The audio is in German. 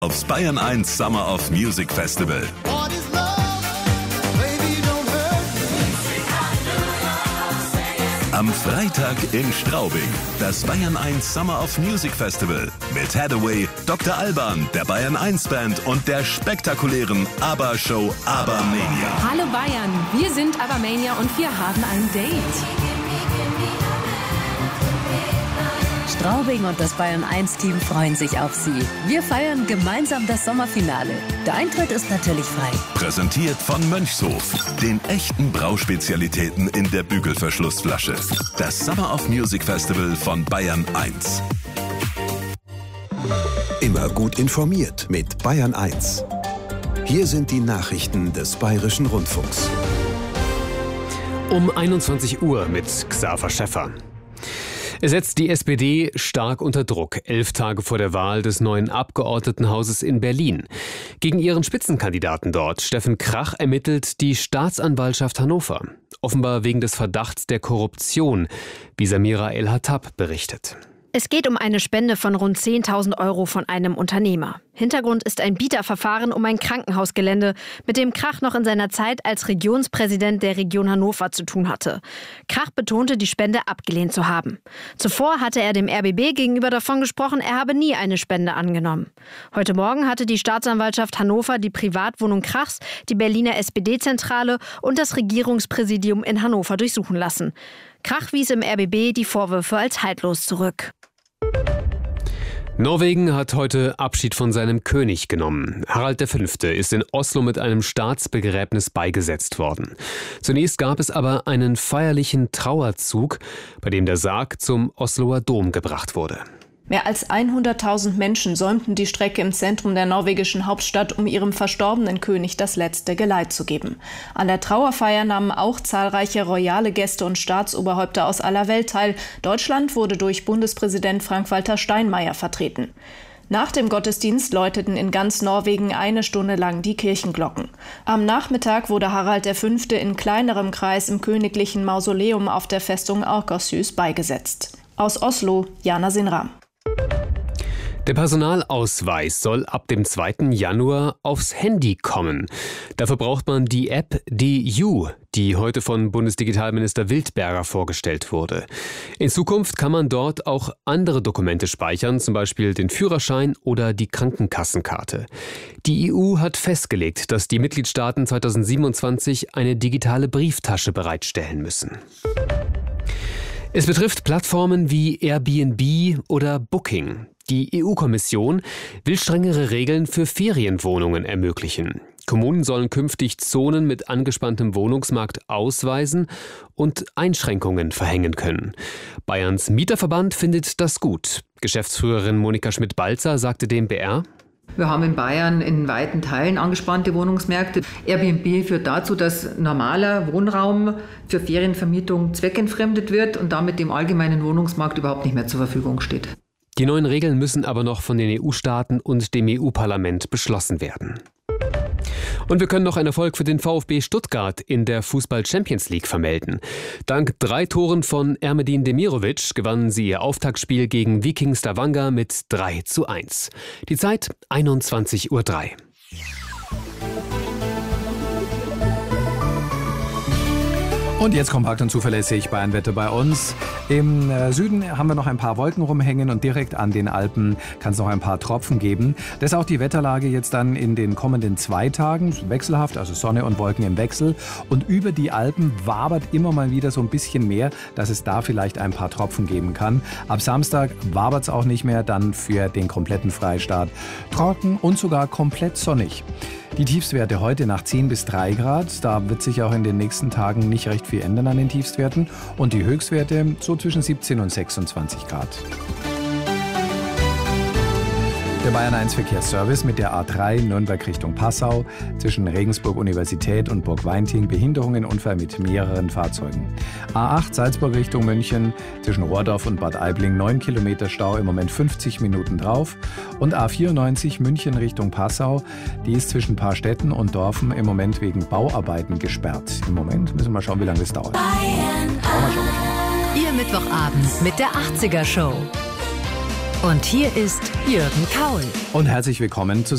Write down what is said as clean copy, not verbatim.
Aufs Bayern 1 Summer of Music Festival. Am Freitag in Straubing. Das Bayern 1 Summer of Music Festival. Mit Hathaway, Dr. Alban, der Bayern 1 Band und der spektakulären ABBA-Show ABBA-Mania. Hallo Bayern, wir sind ABBA-Mania und wir haben ein Date. Straubing und das Bayern 1-Team freuen sich auf Sie. Wir feiern gemeinsam das Sommerfinale. Der Eintritt ist natürlich frei. Präsentiert von Mönchshof, den echten Brauspezialitäten in der Bügelverschlussflasche. Das Summer of Music Festival von Bayern 1. Immer gut informiert mit Bayern 1. Hier sind die Nachrichten des Bayerischen Rundfunks. Um 21 Uhr mit Xaver Schäffer. Es setzt die SPD stark unter Druck, 11 Tage vor der Wahl des neuen Abgeordnetenhauses in Berlin. Gegen ihren Spitzenkandidaten dort, Steffen Krach, ermittelt die Staatsanwaltschaft Hannover. Offenbar wegen des Verdachts der Korruption, wie Samira El-Hattab berichtet. Es geht um eine Spende von rund 10.000 € von einem Unternehmer. Hintergrund ist ein Bieterverfahren um ein Krankenhausgelände, mit dem Krach noch in seiner Zeit als Regionspräsident der Region Hannover zu tun hatte. Krach betonte, die Spende abgelehnt zu haben. Zuvor hatte er dem RBB gegenüber davon gesprochen, er habe nie eine Spende angenommen. Heute Morgen hatte die Staatsanwaltschaft Hannover die Privatwohnung Krachs, die Berliner SPD-Zentrale und das Regierungspräsidium in Hannover durchsuchen lassen. Krach wies im RBB die Vorwürfe als haltlos zurück. Norwegen hat heute Abschied von seinem König genommen. Harald V. ist in Oslo mit einem Staatsbegräbnis beigesetzt worden. Zunächst gab es aber einen feierlichen Trauerzug, bei dem der Sarg zum Osloer Dom gebracht wurde. Mehr als 100.000 Menschen säumten die Strecke im Zentrum der norwegischen Hauptstadt, um ihrem verstorbenen König das letzte Geleit zu geben. An der Trauerfeier nahmen auch zahlreiche royale Gäste und Staatsoberhäupter aus aller Welt teil. Deutschland wurde durch Bundespräsident Frank-Walter Steinmeier vertreten. Nach dem Gottesdienst läuteten in ganz Norwegen 1 Stunde lang die Kirchenglocken. Am Nachmittag wurde Harald V. in kleinerem Kreis im königlichen Mausoleum auf der Festung Akershus beigesetzt. Aus Oslo, Jana Sinram. Der Personalausweis soll ab dem 2. Januar aufs Handy kommen. Dafür braucht man die App DU, die heute von Bundesdigitalminister Wildberger vorgestellt wurde. In Zukunft kann man dort auch andere Dokumente speichern, zum Beispiel den Führerschein oder die Krankenkassenkarte. Die EU hat festgelegt, dass die Mitgliedstaaten 2027 eine digitale Brieftasche bereitstellen müssen. Es betrifft Plattformen wie Airbnb oder Booking. Die EU-Kommission will strengere Regeln für Ferienwohnungen ermöglichen. Kommunen sollen künftig Zonen mit angespanntem Wohnungsmarkt ausweisen und Einschränkungen verhängen können. Bayerns Mieterverband findet das gut. Geschäftsführerin Monika Schmidt-Balzer sagte dem BR: Wir haben in Bayern in weiten Teilen angespannte Wohnungsmärkte. Airbnb führt dazu, dass normaler Wohnraum für Ferienvermietung zweckentfremdet wird und damit dem allgemeinen Wohnungsmarkt überhaupt nicht mehr zur Verfügung steht. Die neuen Regeln müssen aber noch von den EU-Staaten und dem EU-Parlament beschlossen werden. Und wir können noch einen Erfolg für den VfB Stuttgart in der Fußball-Champions League vermelden. Dank 3 Toren von Ermedin Demirovic gewannen sie ihr Auftaktspiel gegen Viking Stavanger mit 3:1. Die Zeit 21:03 Uhr. Und jetzt kompakt und zuverlässig Bayernwetter bei uns. Im Süden haben wir noch ein paar Wolken rumhängen und direkt an den Alpen kann es noch ein paar Tropfen geben. Das ist auch die Wetterlage jetzt dann in den kommenden 2 Tagen. Wechselhaft, also Sonne und Wolken im Wechsel. Und über die Alpen wabert immer mal wieder so ein bisschen mehr, dass es da vielleicht ein paar Tropfen geben kann. Ab Samstag wabert es auch nicht mehr, dann für den kompletten Freistaat trocken und sogar komplett sonnig. Die Tiefstwerte heute nach 10 bis 3 Grad. Da wird sich auch in den nächsten Tagen nicht recht viel ändern an den Tiefstwerten. Und die Höchstwerte so zwischen 17 und 26 Grad. Der Bayern 1 Verkehrsservice mit der A3 Nürnberg Richtung Passau zwischen Regensburg Universität und Burg Weinting Behinderungen Unfall mit mehreren Fahrzeugen. A8 Salzburg Richtung München zwischen Rohrdorf und Bad Aibling 9 Kilometer Stau, im Moment 50 Minuten drauf. Und A94 München Richtung Passau, die ist zwischen Paarstetten und Dorfen im Moment wegen Bauarbeiten gesperrt. Im Moment müssen wir schauen, wie lange das dauert. Ihr Mittwochabend mit der 80er Show. Und hier ist Jürgen Kaul. Und herzlich willkommen zu